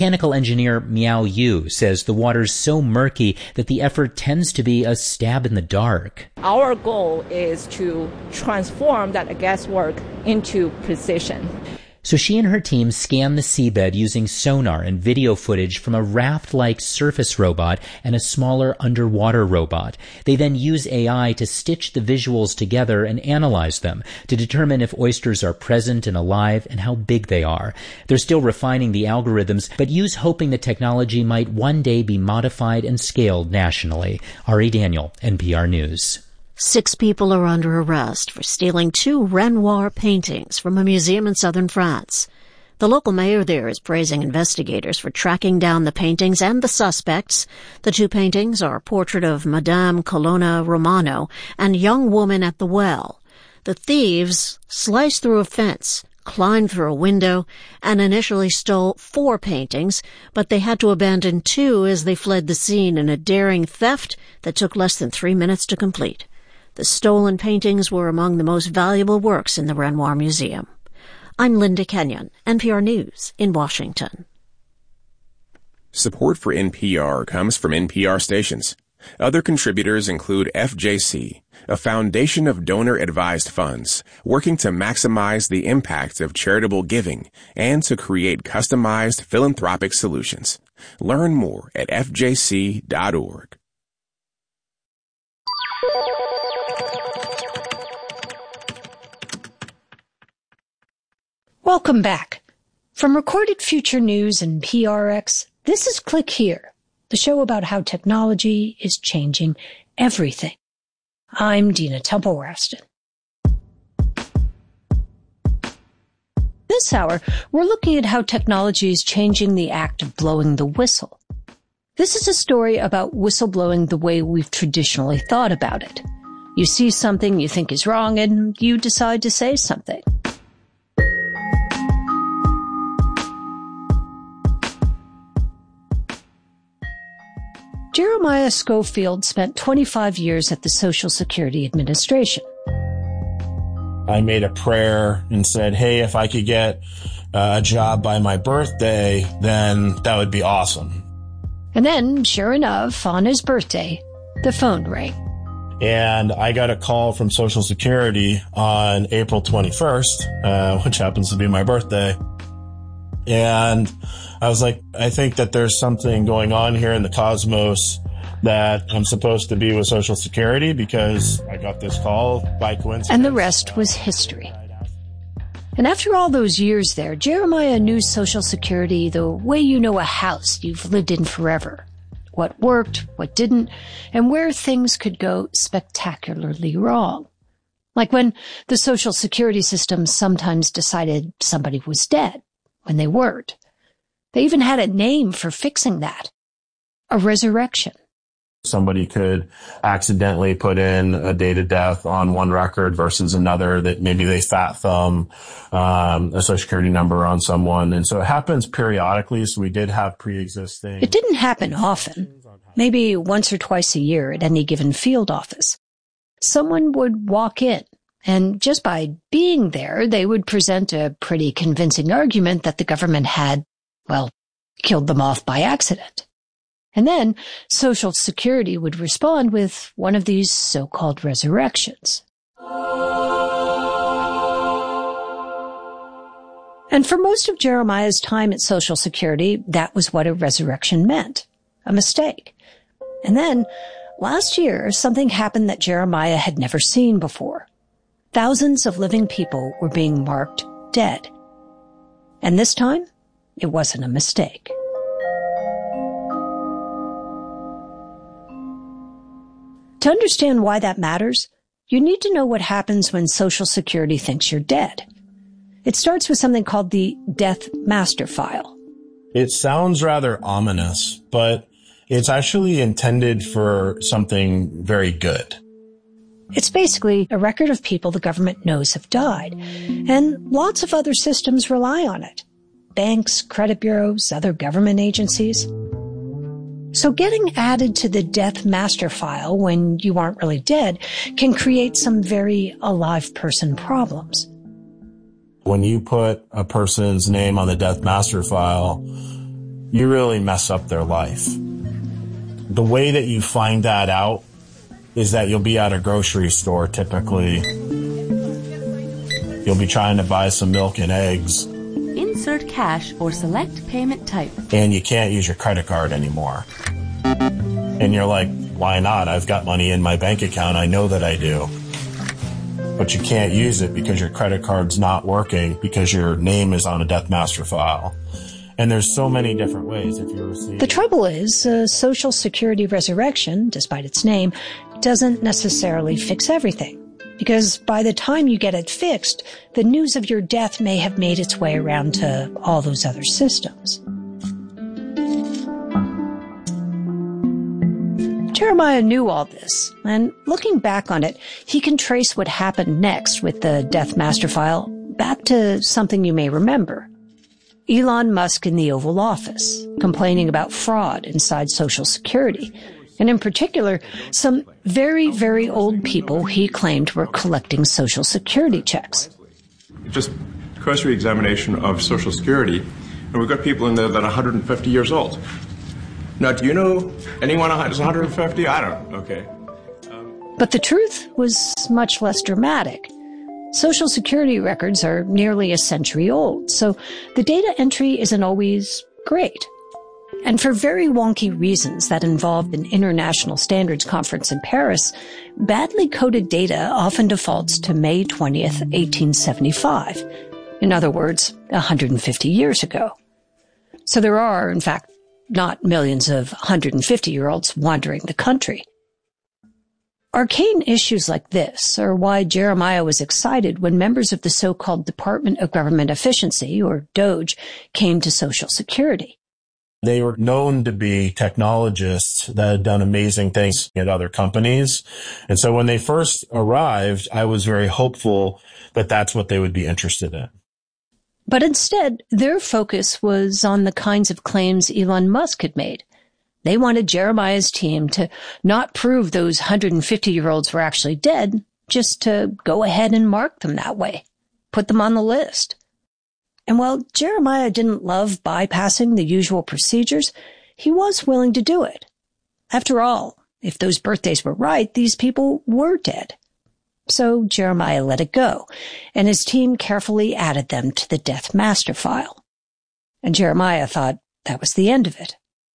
Mechanical engineer Miao Yu says the water's so murky that the effort tends to be a stab in the dark. Our goal is to transform that guesswork into precision. So she and her team scan the seabed using sonar and video footage from a raft-like surface robot and a smaller underwater robot. They then use AI to stitch the visuals together and analyze them to determine if oysters are present and alive and how big they are. They're still refining the algorithms, but Yu's hoping the technology might one day be modified and scaled nationally. Ari Daniel, NPR News. 6 people are under arrest for stealing 2 Renoir paintings from a museum in southern France. The local mayor there is praising investigators for tracking down the paintings and the suspects. The 2 paintings are a portrait of Madame Colonna Romano and Young Woman at the Well. The thieves sliced through a fence, climbed through a window, and initially stole 4 paintings, but they had to abandon 2 as they fled the scene in a daring theft that took less than 3 minutes to complete. The stolen paintings were among the most valuable works in the Renoir Museum. I'm Linda Kenyon, NPR News in Washington. Support for NPR comes from NPR stations. Other contributors include FJC, a foundation of donor-advised funds working to maximize the impact of charitable giving and to create customized philanthropic solutions. Learn more at fjc.org. Welcome back. From Recorded Future News and PRX, this is Click Here, the show about how technology is changing everything. I'm Dina Temple-Raston. This hour, we're looking at how technology is changing the act of blowing the whistle. This is a story about whistleblowing the way we've traditionally thought about it. You see something you think is wrong, and you decide to say something. Jeremiah Schofield spent 25 years at the Social Security Administration. I made a prayer and said, hey, if I could get a job by my birthday, then that would be awesome. And then, sure enough, on his birthday, the phone rang. And I got a call from Social Security on April 21st, which happens to be my birthday. And I was like, I think that there's something going on here in the cosmos that I'm supposed to be with Social Security because I got this call by coincidence. And the rest was history. And after all those years there, Jeremiah knew Social Security the way you know a house you've lived in forever. What worked, what didn't, and where things could go spectacularly wrong. Like when the Social Security system sometimes decided somebody was dead when they weren't. They even had a name for fixing that. A resurrection. Somebody could accidentally put in a date of death on one record versus another, that maybe they fat thumb a Social Security number on someone. And so it happens periodically. So we did have pre-existing. It didn't happen often. Maybe once or twice a year at any given field office. Someone would walk in, and just by being there, they would present a pretty convincing argument that the government had, well, killed them off by accident. And then Social Security would respond with one of these so-called resurrections. And for most of Jeremiah's time at Social Security, that was what a resurrection meant. A mistake. And then, last year, something happened that Jeremiah had never seen before. Thousands of living people were being marked dead. And this time, it wasn't a mistake. To understand why that matters, you need to know what happens when Social Security thinks you're dead. It starts with something called the Death Master File. It sounds rather ominous, but it's actually intended for something very good. It's basically a record of people the government knows have died, and lots of other systems rely on it. Banks, credit bureaus, other government agencies. So getting added to the Death Master File when you aren't really dead can create some very alive person problems. When you put a person's name on the Death Master File, you really mess up their life. The way that you find that out is that you'll be at a grocery store typically. You'll be trying to buy some milk and eggs. Insert cash or select payment type. And you can't use your credit card anymore. And you're like, why not? I've got money in my bank account. I know that I do. But you can't use it because your credit card's not working because your name is on a death master file. And there's so many different ways. If you receive... The trouble is, Social Security resurrection, despite its name, doesn't necessarily fix everything. Because by the time you get it fixed, the news of your death may have made its way around to all those other systems. Jeremiah knew all this, and looking back on it, he can trace what happened next with the Death Master file back to something you may remember. Elon Musk in the Oval Office, complaining about fraud inside Social Security, and in particular, some very, very old people he claimed were collecting Social Security checks. Just cursory examination of Social Security, and we've got people in there that are 150 years old. Now, do you know anyone who's 150? I don't. Okay. But the truth was much less dramatic. Social Security records are nearly a century old, so the data entry isn't always great. And for very wonky reasons that involved an international standards conference in Paris, badly coded data often defaults to May 20th, 1875. In other words, 150 years ago. So there are, in fact, not millions of 150-year-olds wandering the country. Arcane issues like this are why Jeremiah was excited when members of the so-called Department of Government Efficiency, or DOGE, came to Social Security. They were known to be technologists that had done amazing things at other companies. And so when they first arrived, I was very hopeful that that's what they would be interested in. But instead, their focus was on the kinds of claims Elon Musk had made. They wanted Jeremiah's team to not prove those 150-year-olds were actually dead, just to go ahead and mark them that way, put them on the list. And while Jeremiah didn't love bypassing the usual procedures, he was willing to do it. After all, if those birthdays were right, these people were dead. So Jeremiah let it go, and his team carefully added them to the Death Master file. And Jeremiah thought that was the end of it.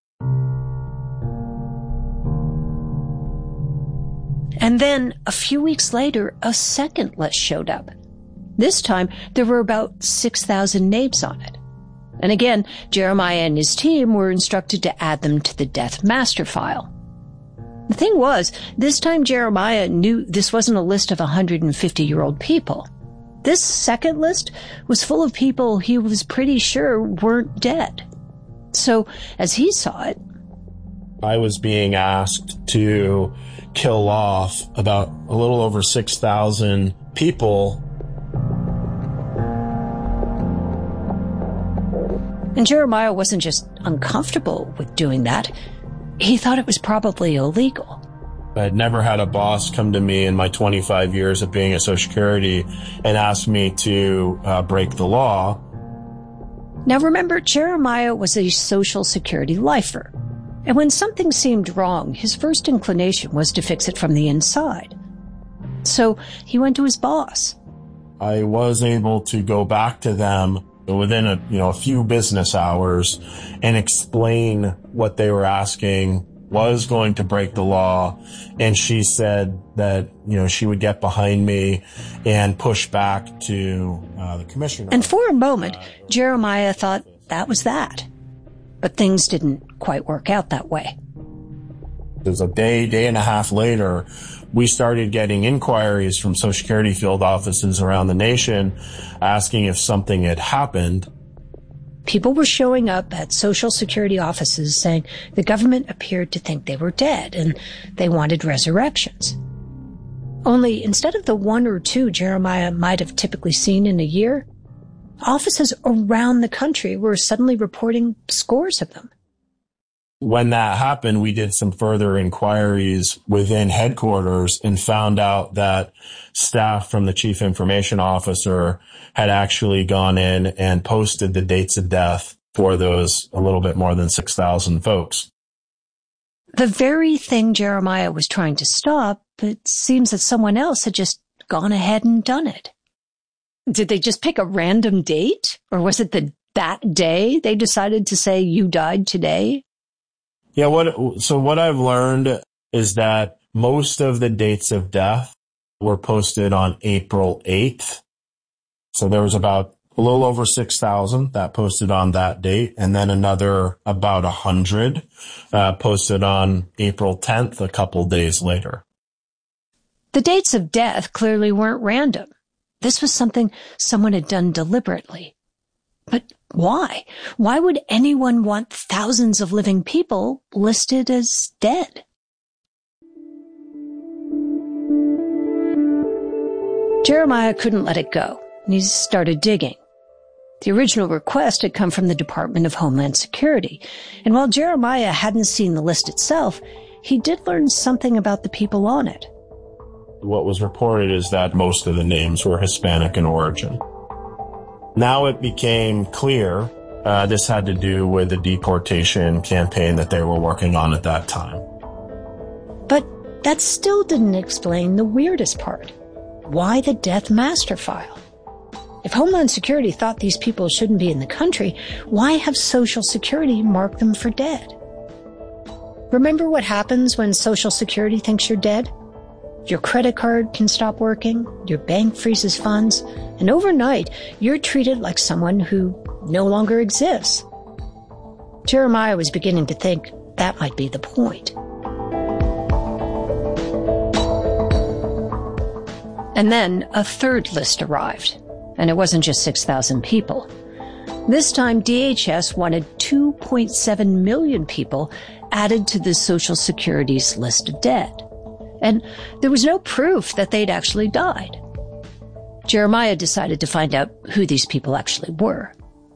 And then, a few weeks later, a second list showed up. This time, there were about 6,000 names on it. And again, Jeremiah and his team were instructed to add them to the Death Master file. The thing was, this time Jeremiah knew this wasn't a list of 150-year-old people. This second list was full of people he was pretty sure weren't dead. So, as he saw it, I was being asked to kill off about a little over 6,000 people. And Jeremiah wasn't just uncomfortable with doing that. He thought it was probably illegal. I had never had a boss come to me in my 25 years of being at Social Security and ask me to break the law. Now remember, Jeremiah was a Social Security lifer. And when something seemed wrong, his first inclination was to fix it from the inside. So he went to his boss. I was able to go back to them within a few business hours and explain what they were asking was going to break the law. And she said that, she would get behind me and push back to the commissioner. And for a moment, Jeremiah thought that was that. But things didn't quite work out that way. It was a day and a half later, we started getting inquiries from Social Security field offices around the nation asking if something had happened. People were showing up at Social Security offices saying the government appeared to think they were dead and they wanted resurrections. Only instead of the one or two Jeremiah might have typically seen in a year, offices around the country were suddenly reporting scores of them. When that happened, we did some further inquiries within headquarters and found out that staff from the chief information officer had actually gone in and posted the dates of death for those a little bit more than 6,000 folks. The very thing Jeremiah was trying to stop, it seems that someone else had just gone ahead and done it. Did they just pick a random date? Or was it that day they decided to say you died today? Yeah, what I've learned is that most of the dates of death were posted on April 8th. So there was about a little over 6,000 that posted on that date, and then another about 100 posted on April 10th, a couple days later. The dates of death clearly weren't random. This was something someone had done deliberately. But why? Why would anyone want thousands of living people listed as dead? Jeremiah couldn't let it go, and he started digging. The original request had come from the Department of Homeland Security, and while Jeremiah hadn't seen the list itself, he did learn something about the people on it. What was reported is that most of the names were Hispanic in origin. Now it became clear this had to do with the deportation campaign that they were working on at that time. But that still didn't explain the weirdest part. Why the death master file? If Homeland Security thought these people shouldn't be in the country, why have Social Security mark them for dead? Remember what happens when Social Security thinks you're dead? Your credit card can stop working, your bank freezes funds, and overnight you're treated like someone who no longer exists. Jeremiah was beginning to think that might be the point. And then a third list arrived, and it wasn't just 6,000 people. This time, DHS wanted 2.7 million people added to the Social Security's list of dead. And there was no proof that they'd actually died. Jeremiah decided to find out who these people actually were.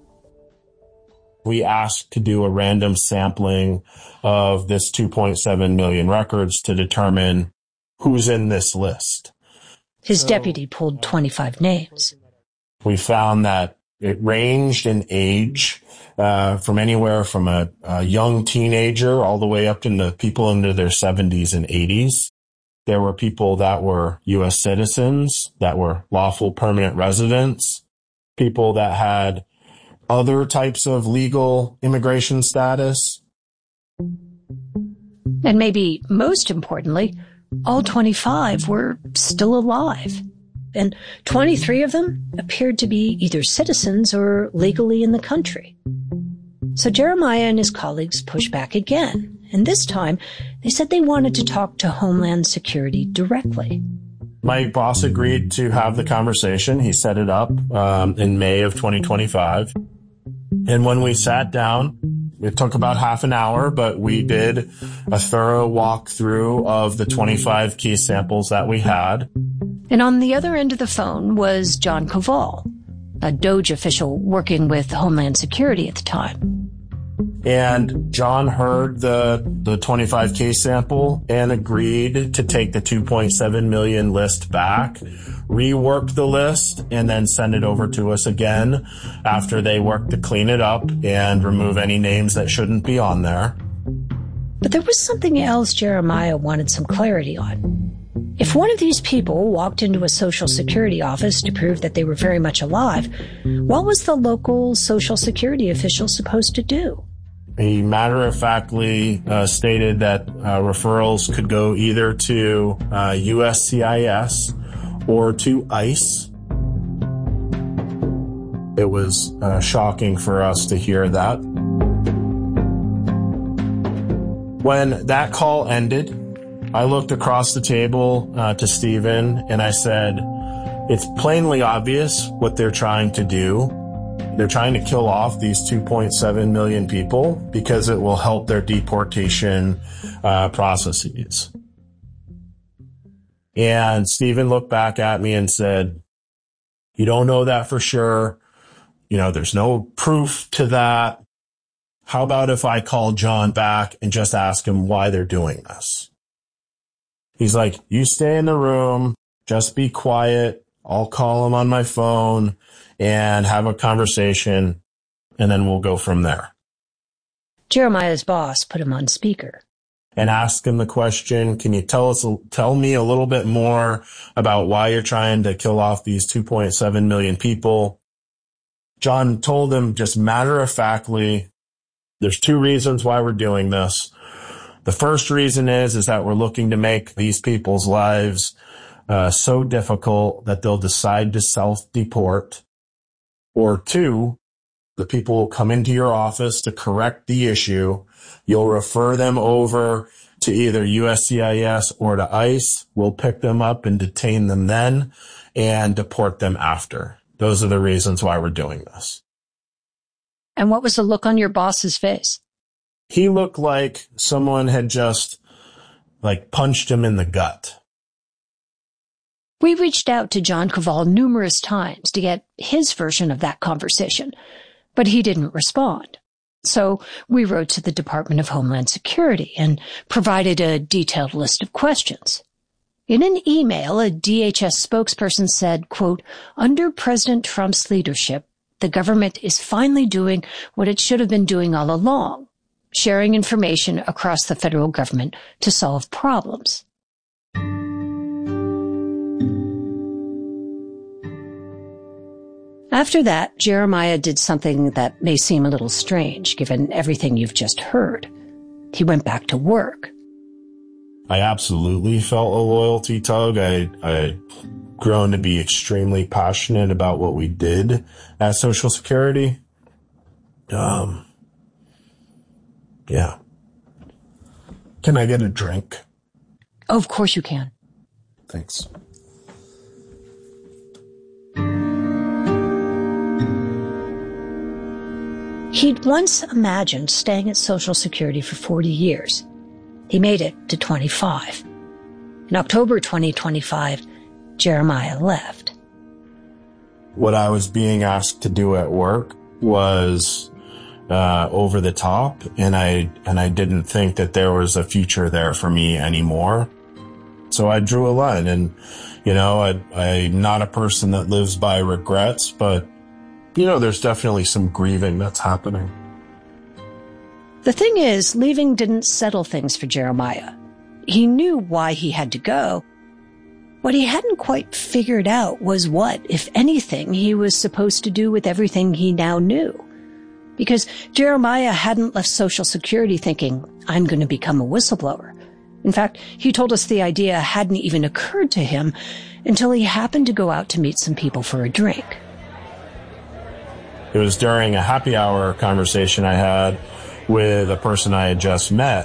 We asked to do a random sampling of this 2.7 million records to determine who's in this list. His deputy pulled 25 names. We found that it ranged in age from anywhere from a young teenager all the way up into people into their 70s and 80s. There were people that were U.S. citizens, that were lawful permanent residents, people that had other types of legal immigration status. And maybe most importantly, all 25 were still alive. And 23 of them appeared to be either citizens or legally in the country. So Jeremiah and his colleagues pushed back again. And this time, they said they wanted to talk to Homeland Security directly. My boss agreed to have the conversation. He set it up in May of 2025. And when we sat down, it took about half an hour, but we did a thorough walkthrough of the 25 key samples that we had. And on the other end of the phone was John Koval, a DOJ official working with Homeland Security at the time. And John heard the 25 case sample and agreed to take the 2.7 million list back, rework the list, and then send it over to us again after they worked to clean it up and remove any names that shouldn't be on there. But there was something else Jeremiah wanted some clarity on. If one of these people walked into a Social Security office to prove that they were very much alive, what was the local Social Security official supposed to do? He matter-of-factly stated that referrals could go either to USCIS or to ICE. It was shocking for us to hear that. When that call ended, I looked across the table to Stephen and I said, it's plainly obvious what they're trying to do. They're trying to kill off these 2.7 million people because it will help their deportation processes. And Stephen looked back at me and said, you don't know that for sure. You know, there's no proof to that. How about if I call John back and just ask him why they're doing this? He's like, you stay in the room, just be quiet. I'll call him on my phone and have a conversation. and then we'll go from there. Jeremiah's boss put him on speaker and asked him the question, can you tell me a little bit more about why you're trying to kill off these 2.7 million people? John told him just matter-of-factly, there's two reasons why we're doing this. The first reason is that we're looking to make these people's lives so difficult that they'll decide to self-deport. Or two, the people will come into your office to correct the issue. You'll refer them over to either USCIS or to ICE. We'll pick them up and detain them then and deport them after. Those are the reasons why we're doing this. And what was the look on your boss's face? He looked like someone had just punched him in the gut. We reached out to John Kowal numerous times to get his version of that conversation, but he didn't respond. So we wrote to the Department of Homeland Security and provided a detailed list of questions. In an email, a DHS spokesperson said, quote, under President Trump's leadership, the government is finally doing what it should have been doing all along, sharing information across the federal government to solve problems. After that, Jeremiah did something that may seem a little strange, given everything you've just heard. He went back to work. I absolutely felt a loyalty tug. I grown to be extremely passionate about what we did at Social Security. Yeah. Can I get a drink? Oh, of course you can. Thanks. He'd once imagined staying at Social Security for 40 years. He made it to 25. In October 2025, Jeremiah left. What I was being asked to do at work was over the top, and I didn't think that there was a future there for me anymore. So I drew a line, and I'm not a person that lives by regrets, but there's definitely some grieving that's happening. The thing is, leaving didn't settle things for Jeremiah. He knew why he had to go. What he hadn't quite figured out was what, if anything, he was supposed to do with everything he now knew. Because Jeremiah hadn't left Social Security thinking, I'm going to become a whistleblower. In fact, he told us the idea hadn't even occurred to him until he happened to go out to meet some people for a drink. It was during a happy hour conversation I had with a person I had just met,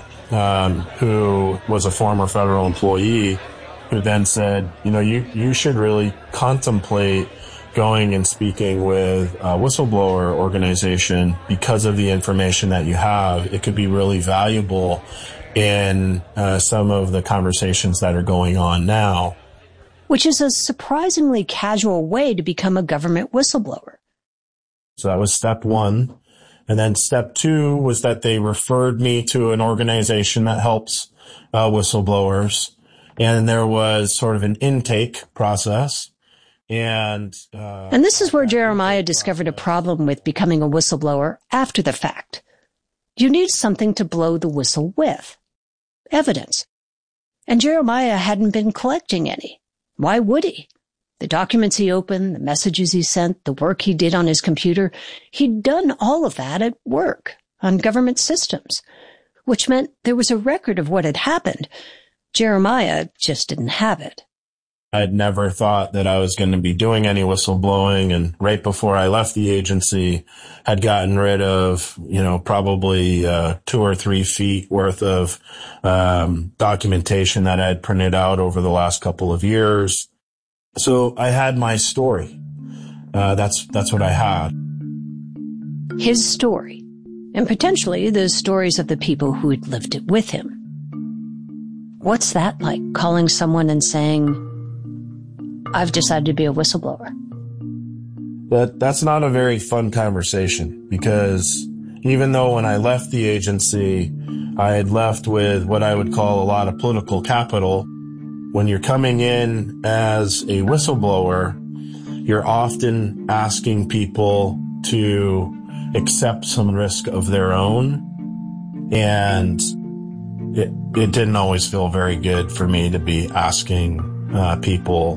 who was a former federal employee, who then said, you should really contemplate going and speaking with a whistleblower organization because of the information that you have. It could be really valuable in some of the conversations that are going on now. Which is a surprisingly casual way to become a government whistleblower. So that was step one. And then step two was that they referred me to an organization that helps whistleblowers. And there was sort of an intake process. And this is where Jeremiah discovered a problem with becoming a whistleblower after the fact. You need something to blow the whistle with. Evidence. And Jeremiah hadn't been collecting any. Why would he? The documents he opened, the messages he sent, the work he did on his computer, he'd done all of that at work, on government systems, which meant there was a record of what had happened. Jeremiah just didn't have it. I'd never thought that I was going to be doing any whistleblowing, and right before I left the agency, had gotten rid of, probably 2 or 3 feet worth of documentation that I had printed out over the last couple of years. So I had my story. That's what I had. His story, and potentially the stories of the people who had lived it with him. What's that like, calling someone and saying, I've decided to be a whistleblower? That's not a very fun conversation, because even though when I left the agency, I had left with what I would call a lot of political capital, when you're coming in as a whistleblower, you're often asking people to accept some risk of their own. And it didn't always feel very good for me to be asking people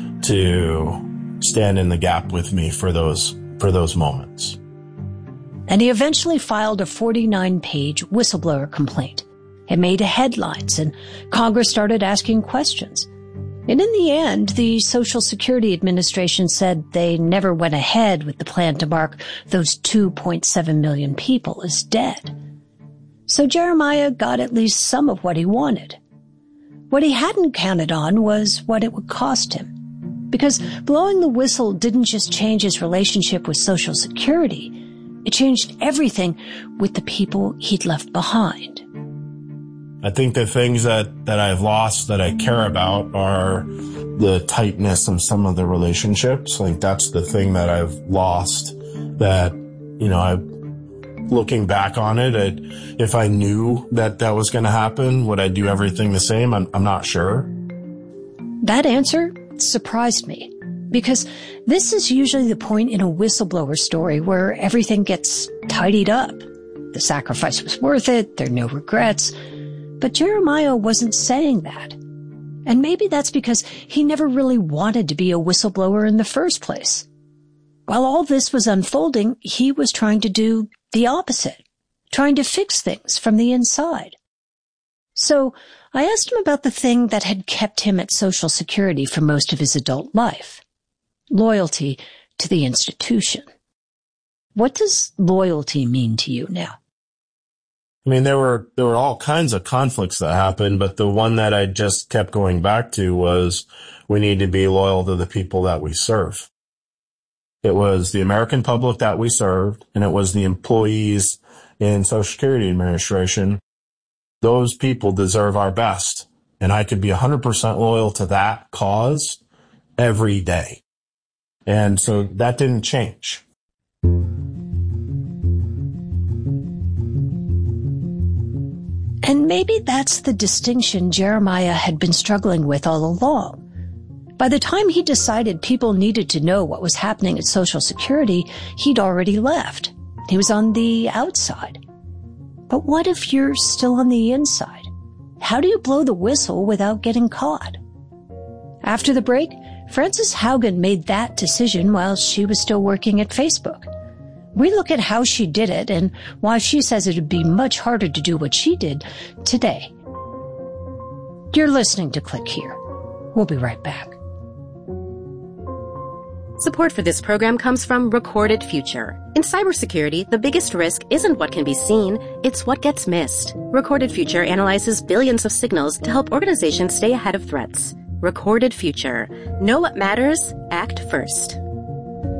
to stand in the gap with me for those moments. And he eventually filed a 49-page whistleblower complaint. It made headlines, and Congress started asking questions. And in the end, the Social Security Administration said they never went ahead with the plan to mark those 2.7 million people as dead. So Jeremiah got at least some of what he wanted. What he hadn't counted on was what it would cost him. Because blowing the whistle didn't just change his relationship with Social Security, it changed everything with the people he'd left behind. I think the things that I've lost that I care about are the tightness of some of the relationships. Like, that's the thing that I've lost that, looking back on it, if I knew that was going to happen, would I do everything the same? I'm not sure. That answer surprised me, because this is usually the point in a whistleblower story where everything gets tidied up. The sacrifice was worth it, there are no regrets. But Jeremiah wasn't saying that. And maybe that's because he never really wanted to be a whistleblower in the first place. While all this was unfolding, he was trying to do the opposite, trying to fix things from the inside. So I asked him about the thing that had kept him at Social Security for most of his adult life: loyalty to the institution. What does loyalty mean to you now? I mean, there were all kinds of conflicts that happened, but the one that I just kept going back to was we need to be loyal to the people that we serve. It was the American public that we served, and it was the employees in Social Security Administration. Those people deserve our best, and I could be 100% loyal to that cause every day. And so that didn't change. And maybe that's the distinction Jeremiah had been struggling with all along. By the time he decided people needed to know what was happening at Social Security, he'd already left. He was on the outside. But what if you're still on the inside? How do you blow the whistle without getting caught? After the break, Frances Haugen made that decision while she was still working at Facebook. We look at how she did it and why she says it would be much harder to do what she did today. You're listening to Click Here. We'll be right back. Support for this program comes from Recorded Future. In cybersecurity, the biggest risk isn't what can be seen, it's what gets missed. Recorded Future analyzes billions of signals to help organizations stay ahead of threats. Recorded Future. Know what matters? Act first.